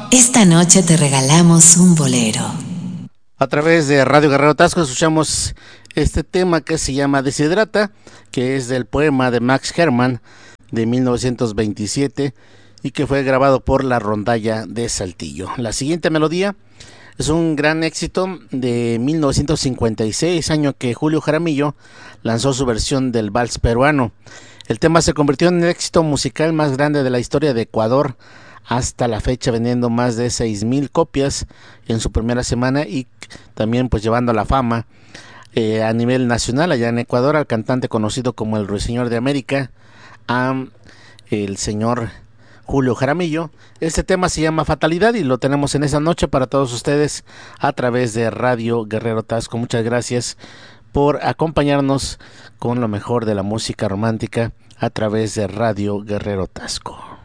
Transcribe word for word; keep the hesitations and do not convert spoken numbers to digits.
esta noche te regalamos un bolero. A través de Radio Guerrero Tasco escuchamos este tema que se llama Deshidrata, que es del poema de Max Hermann de mil novecientos veintisiete y que fue grabado por la Rondalla de Saltillo. La siguiente melodía es un gran éxito de mil novecientos cincuenta y seis, año que Julio Jaramillo lanzó su versión del vals peruano. El tema se convirtió en el éxito musical más grande de la historia de Ecuador hasta la fecha, vendiendo más de seis mil copias en su primera semana y también pues llevando la fama eh, a nivel nacional allá en Ecuador al cantante conocido como el Ruiseñor de América, a el señor Julio Jaramillo. Este tema se llama Fatalidad y lo tenemos en esa noche para todos ustedes a través de Radio Guerrero Tasco. Muchas gracias por acompañarnos con lo mejor de la música romántica a través de Radio Guerrero Tasco.